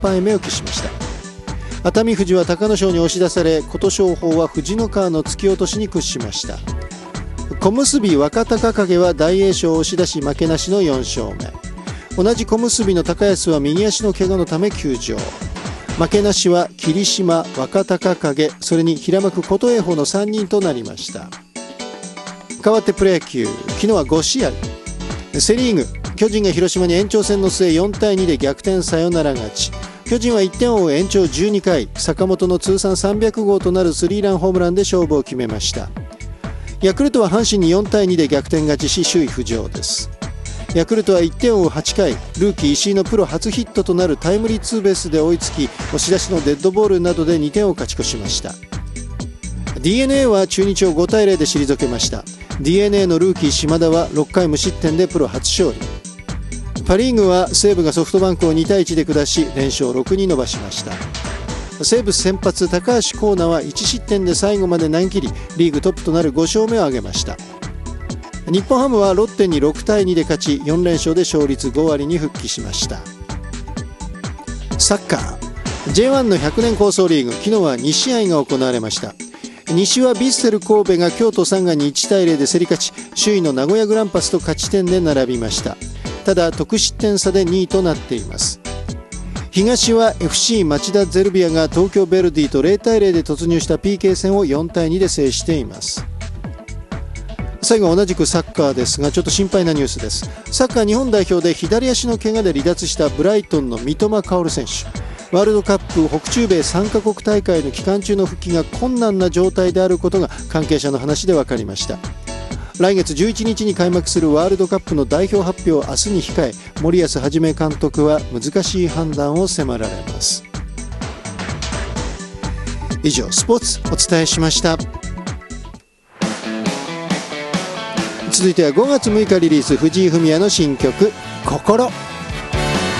敗目を喫しました。熱海富士は隆の勝に押し出され、琴勝峰は藤の川の突き落としに屈しました。小結若隆景は大栄翔を押し出し負けなしの4勝目。同じ小結の高安は右足の怪我のため休場。負けなしは霧島、若隆景、それに平幕琴恵光の3人となりました。変わってプロ野球、昨日は5試合。セ・リーグ、巨人が広島に延長戦の末4対2で逆転サヨナラ勝ち。巨人は1点を追う延長12回、坂本の通算300号となるスリーランホームランで勝負を決めました。ヤクルトは阪神に4対2で逆転勝ちし首位浮上です。ヤクルトは1点を追う8回、ルーキー石井のプロ初ヒットとなるタイムリーツーベースで追いつき、押し出しのデッドボールなどで2点を勝ち越しました。 DNA は中日を5対0で退けました。 DNA のルーキー島田は6回無失点でプロ初勝利。パ・リーグは西武がソフトバンクを2対1で下し連勝6に伸ばしました。西武先発高橋光成は1失点で最後まで投げ切り、リーグトップとなる5勝目を挙げました。日本ハムはロッテに6対2で勝ち4連勝で勝率5割に復帰しました。サッカー J1 の100年構想リーグ、昨日は2試合が行われました。西はヴィッセル神戸が京都サンガに1対0で競り勝ち、首位の名古屋グランパスと勝ち点で並びました。ただ得失点差で2位となっています。東は FC 町田ゼルビアが東京ヴェルディと0対0で突入した PK 戦を4対2で制しています。最後は同じくサッカーですが、ちょっと心配なニュースです。サッカー日本代表で左足の怪我で離脱したブライトンの三笘薫選手、ワールドカップ北中米3カ国大会の期間中の復帰が困難な状態であることが関係者の話で分かりました。来月11日に開幕するワールドカップの代表発表を明日に控え、森保一監督は難しい判断を迫られます。以上スポーツお伝えしました。続いては5月6日リリース、藤井フミヤの新曲「心」。